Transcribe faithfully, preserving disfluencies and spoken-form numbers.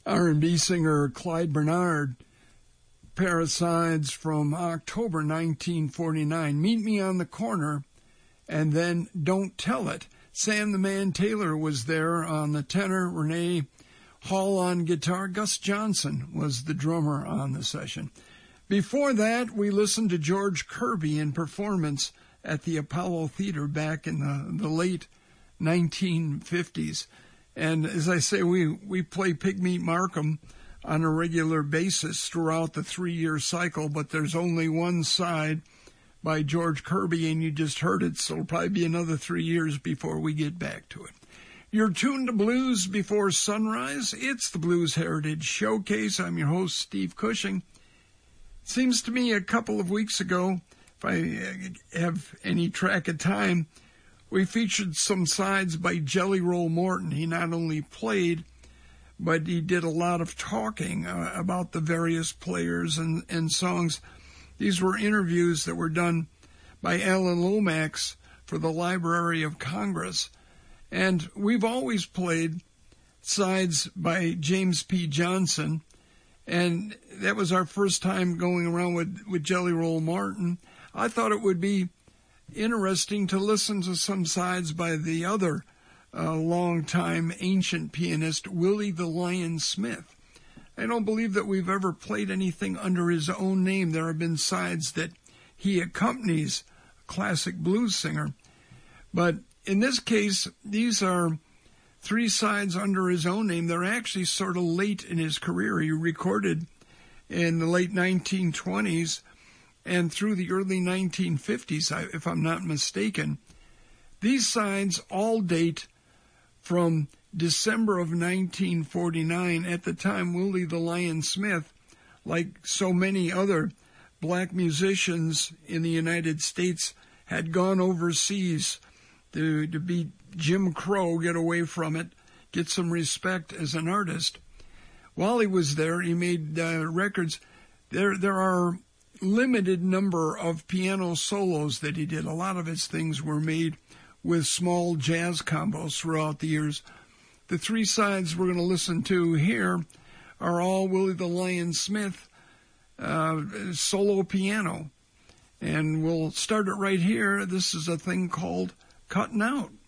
R and B singer Clyde Bernard, pair of sides from October nineteen forty-nine, Meet Me on the Corner, and then Don't Tell It. Sam the Man Taylor was there on the tenor, Renee Hall on guitar, Gus Johnson was the drummer on the session. Before that, we listened to George Kirby in performance at the Apollo Theater back in the, the late nineteen fifties. And as I say, we, we play Pigmeat Markham on a regular basis throughout the three-year cycle, but there's only one side by George Kirby, and you just heard it, so it'll probably be another three years before we get back to it. You're tuned to Blues Before Sunrise. It's the Blues Heritage Showcase. I'm your host, Steve Cushing. It seems to me a couple of weeks ago, if I have any track of time, we featured some sides by Jelly Roll Morton. He not only played, but he did a lot of talking uh, about the various players and, and songs. These were interviews that were done by Alan Lomax for the Library of Congress. And we've always played sides by James P. Johnson, and that was our first time going around with, with Jelly Roll Morton. I thought it would be interesting to listen to some sides by the other uh, long-time ancient pianist, Willie the Lion Smith. I don't believe that we've ever played anything under his own name. There have been sides that he accompanies, a classic blues singer. But in this case, these are three sides under his own name. They're actually sort of late in his career. He recorded in the late nineteen twenties and through the early nineteen fifties, if I'm not mistaken. These sides all date from December of nineteen forty-nine. At the time, Willie the Lion Smith, like so many other black musicians in the United States, had gone overseas to, to beat Jim Crow, get away from it, get some respect as an artist. While he was there, he made uh, records. There, there are limited number of piano solos that he did. A lot of his things were made with small jazz combos throughout the years. The three sides we're going to listen to here are all Willie the Lion Smith uh, solo piano. And we'll start it right here. This is a thing called Cutting Out.